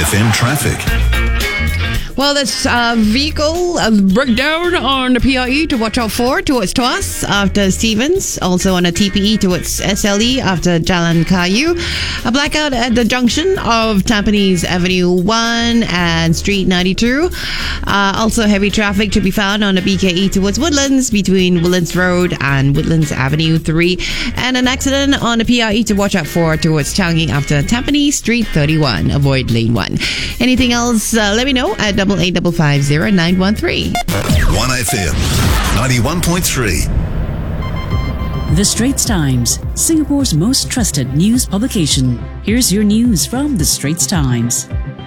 1FM traffic. Well, there's a vehicle breakdown on the PIE to watch out for towards Tuas after Stevens. Also on a TPE towards SLE after Jalan Kayu. A blackout at the junction of Tampines Avenue 1 and Street 92. Also heavy traffic to be found on the BKE towards Woodlands between Woodlands Road and Woodlands Avenue 3. And an accident on the PIE to watch out for towards Changi after Tampines Street 31. Avoid lane 1. Anything else, let me know at 88550913. 1FM 91.3. The Straits Times, Singapore's most trusted news publication. Here's your news from The Straits Times.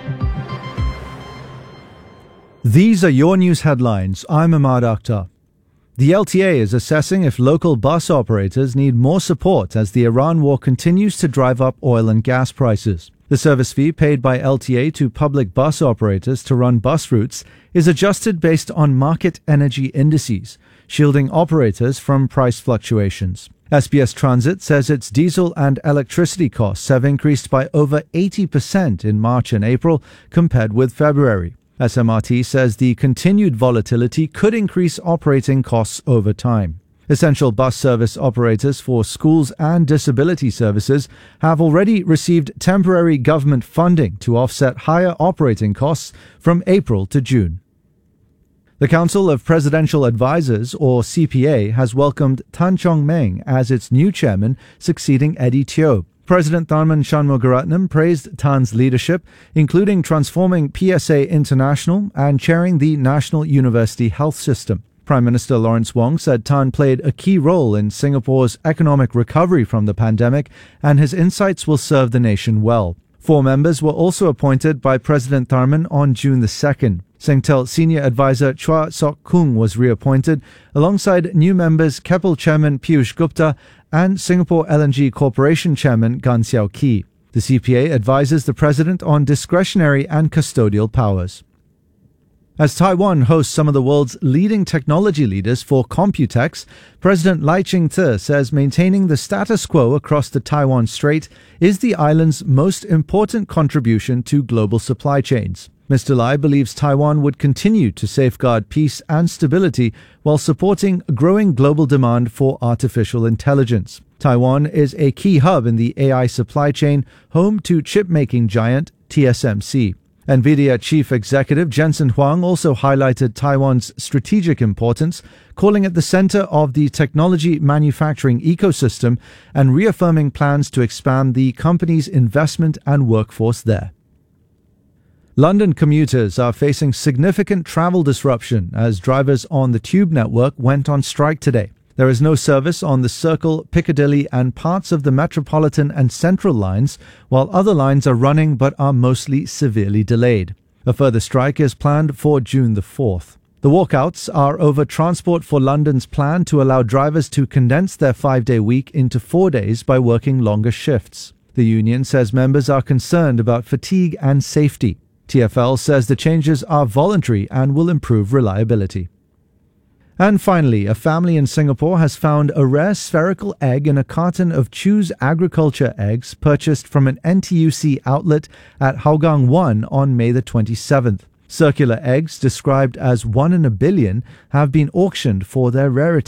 These are your news headlines. I'm Ahmad Akhtar. The LTA is assessing if local bus operators need more support as the Iran war continues to drive up oil and gas prices. The service fee paid by LTA to public bus operators to run bus routes is adjusted based on market energy indices, shielding operators from price fluctuations. SBS Transit says its diesel and electricity costs have increased by over 80% in March and April compared with February. SMRT says the continued volatility could increase operating costs over time. Essential bus service operators for schools and disability services have already received temporary government funding to offset higher operating costs from April to June. The Council of Presidential Advisors, or CPA, has welcomed Tan Chong Meng as its new chairman, succeeding Eddie Teo. President Tharman Shanmugaratnam praised Tan's leadership, including transforming PSA International and chairing the National University Health System. Prime Minister Lawrence Wong said Tan played a key role in Singapore's economic recovery from the pandemic, and his insights will serve the nation well. 4 members were also appointed by President Tharman on June the 2nd. Singtel Senior Advisor Chua Sok Kung was reappointed, alongside new members Keppel Chairman Piyush Gupta and Singapore LNG Corporation Chairman Gan Xiao Ki. The CPA advises the President on discretionary and custodial powers. As Taiwan hosts some of the world's leading technology leaders for Computex, President Lai Ching-te says maintaining the status quo across the Taiwan Strait is the island's most important contribution to global supply chains. Mr. Lai believes Taiwan would continue to safeguard peace and stability while supporting growing global demand for artificial intelligence. Taiwan is a key hub in the AI supply chain, home to chip-making giant TSMC. NVIDIA chief executive Jensen Huang also highlighted Taiwan's strategic importance, calling it the center of the technology manufacturing ecosystem and reaffirming plans to expand the company's investment and workforce there. London commuters are facing significant travel disruption as drivers on the Tube network went on strike today. There is no service on the Circle, Piccadilly and parts of the Metropolitan and Central lines, while other lines are running but are mostly severely delayed. A further strike is planned for June the 4th. The walkouts are over Transport for London's plan to allow drivers to condense their 5-day week into 4 days by working longer shifts. The union says members are concerned about fatigue and safety. TfL says the changes are voluntary and will improve reliability. And finally, a family in Singapore has found a rare spherical egg in a carton of Choose Agriculture eggs purchased from an NTUC outlet at Hougang 1 on May the 27th. Circular eggs, described as 1 in a billion, have been auctioned for their rarity.